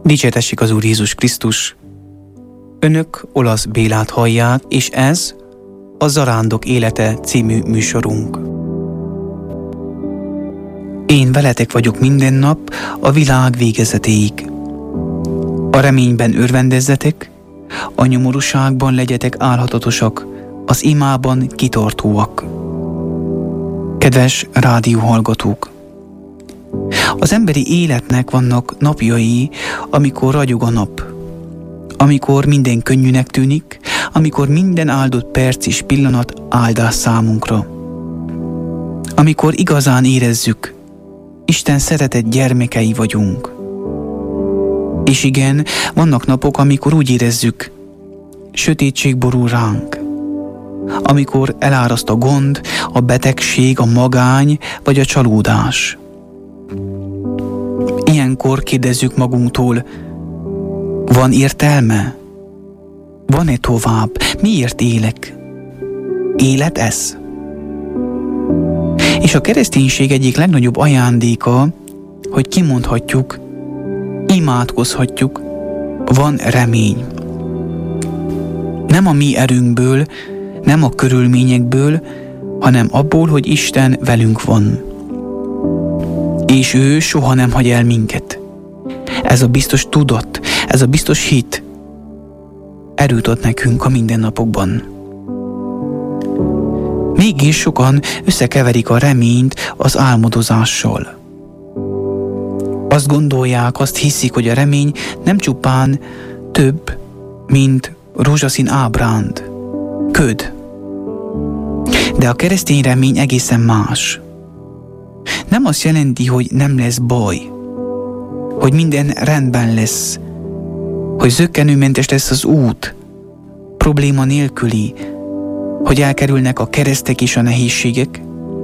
Dicsértessék az Úr Jézus Krisztus! Önök Olasz Bélát hallják, és ez a Zarándok élete című műsorunk. Én veletek vagyok minden nap a világ végezetéig. A reményben örvendezzetek, a nyomorúságban legyetek álhatatosak, az imában kitartóak. Kedves rádióhallgatók! Az emberi életnek vannak napjai, amikor ragyog a nap, amikor minden könnyűnek tűnik, amikor minden áldott perc és pillanat áldás számunkra. Amikor igazán érezzük, Isten szeretett gyermekei vagyunk. És igen, vannak napok, amikor úgy érezzük, sötétség borul ránk. Amikor eláraszt a gond, a betegség, a magány vagy a csalódás. Ilyenkor kérdezzük magunktól, van értelme? Van-e tovább? Miért élek? Élet ez? És a kereszténység egyik legnagyobb ajándéka, hogy kimondhatjuk, imádkozhatjuk, van remény. Nem a mi erőnkből, nem a körülményekből, hanem abból, hogy Isten velünk van. És ő soha nem hagy el minket. Ez a biztos tudat, ez a biztos hit erőt ad nekünk a mindennapokban. Mégis sokan összekeverik a reményt az álmodozással. Azt gondolják, azt hiszik, hogy a remény nem csupán több, mint rózsaszín ábránd, köd. De a keresztény remény egészen más. Nem azt jelenti, hogy nem lesz baj, hogy minden rendben lesz, hogy zökkenőmentes lesz az út, probléma nélküli, hogy elkerülnek a keresztek és a nehézségek,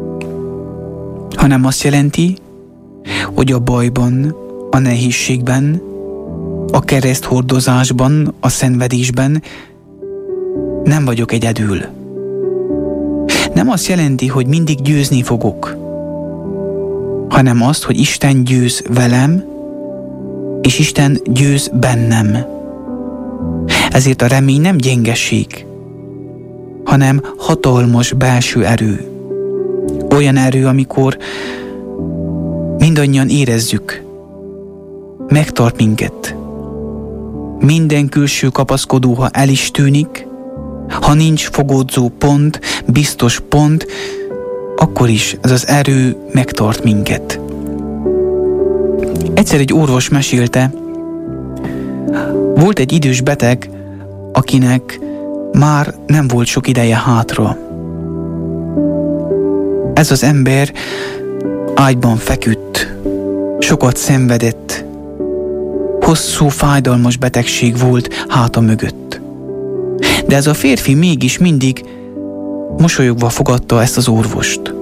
hanem azt jelenti, hogy a bajban, a nehézségben, a kereszthordozásban, a szenvedésben nem vagyok egyedül. Nem azt jelenti, hogy mindig győzni fogok, hanem azt, hogy Isten győz velem, és Isten győz bennem. Ezért a remény nem gyengeség, hanem hatalmas belső erő. Olyan erő, amikor mindannyian érezzük, megtart minket. Minden külső kapaszkodó, ha el is tűnik, ha nincs fogódzó pont, biztos pont, akkor is ez az erő megtart minket. Egyszer egy orvos mesélte, volt egy idős beteg, akinek már nem volt sok ideje hátra. Ez az ember ágyban feküdt, sokat szenvedett, hosszú, fájdalmas betegség volt háta mögött. De ez a férfi mégis mindig mosolyogva fogadta ezt az orvost.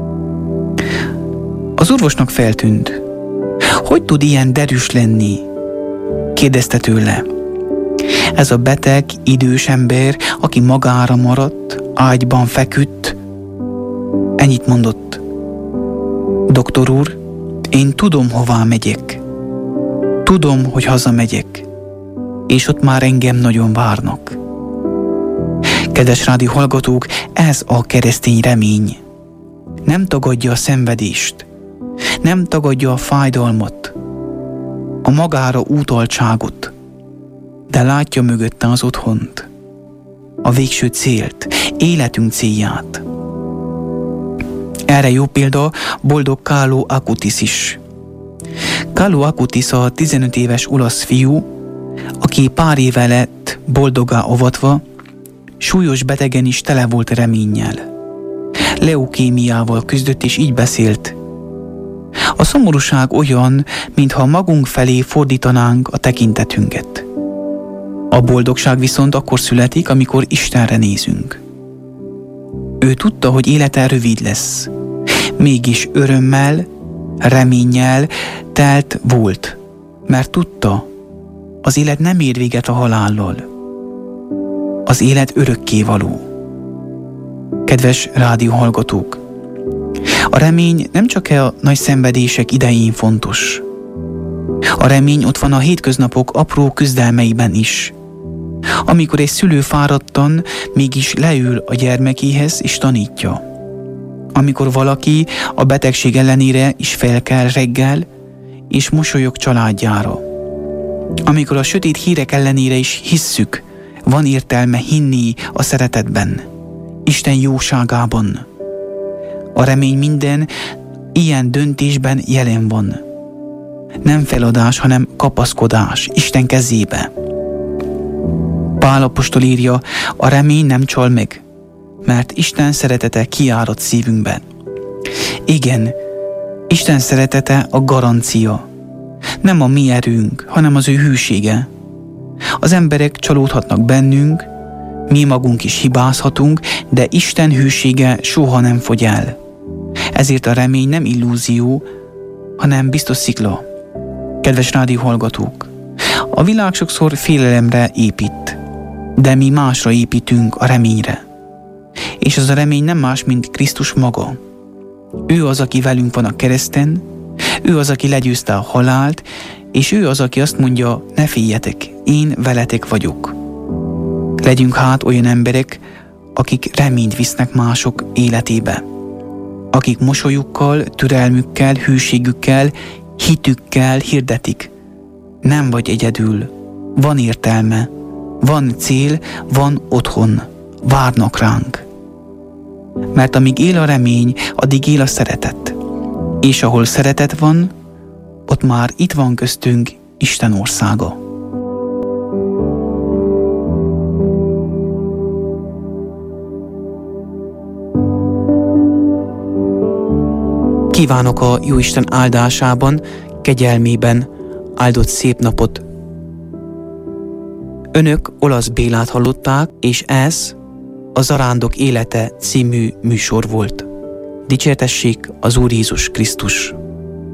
Az orvosnak feltűnt, hogy tud ilyen derűs lenni? Kérdezte tőle. Ez a beteg, idős ember, aki magára maradt, ágyban feküdt, ennyit mondott. Doktor úr, én tudom, hová megyek. Tudom, hogy hazamegyek, és ott már engem nagyon várnak. Kedves rádió hallgatók, ez a keresztény remény. Nem tagadja a szenvedést, nem tagadja a fájdalmat, a magára utaltságot, de látja mögötte az otthont, a végső célt, életünk célját. Erre jó példa boldog Carlo Acutis is. Carlo Acutis a 15 éves olasz fiú, aki pár éve lett boldoggá avatva, súlyos betegen is tele volt reménnyel. Leukémiával küzdött, és így beszélt. A szomorúság olyan, mintha magunk felé fordítanánk a tekintetünket. A boldogság viszont akkor születik, amikor Istenre nézünk. Ő tudta, hogy élete rövid lesz. Mégis örömmel, reménnyel telt volt, mert tudta, az élet nem ér véget a halállal. Az élet örökkévaló. Kedves rádióhallgatók! A remény nem csak a nagy szenvedések idején fontos, A remény ott van a hétköznapok apró küzdelmeiben is. Amikor egy szülő fáradtan mégis leül a gyermekéhez és tanítja. Amikor valaki a betegség ellenére is felkel reggel és mosolyog családjára. Amikor a sötét hírek ellenére is hisszük, van értelme hinni a szeretetben, Isten jóságában. A remény minden ilyen döntésben jelen van. Nem feladás, hanem kapaszkodás Isten kezébe. Pál apostol írja, a remény nem csal meg, mert Isten szeretete kiárad szívünkben. Igen, Isten szeretete a garancia. Nem a mi erőnk, hanem az ő hűsége. Az emberek csalódhatnak bennünk, mi magunk is hibázhatunk, de Isten hűsége soha nem fogy el. Ezért a remény nem illúzió, hanem biztos szikla. Kedves rádióhallgatók, a világ sokszor félelemre épít, de mi másra építünk, a reményre. És az a remény nem más, mint Krisztus maga. Ő az, aki velünk van a kereszten, ő az, aki legyőzte a halált, és ő az, aki azt mondja, ne féljetek, én veletek vagyok. Legyünk hát olyan emberek, akik reményt visznek mások életébe. Akik mosolyukkal, türelmükkel, hűségükkel, hitükkel hirdetik. Nem vagy egyedül, van értelme, van cél, van otthon, várnak ránk. Mert amíg él a remény, addig él a szeretet. És ahol szeretet van, ott már itt van köztünk Isten országa. Kívánok a Jóisten áldásában, kegyelmében áldott szép napot. Önök Olasz Bélát hallották, és ez a Zarándok élete című műsor volt. Dicsértessék az Úr Jézus Krisztus!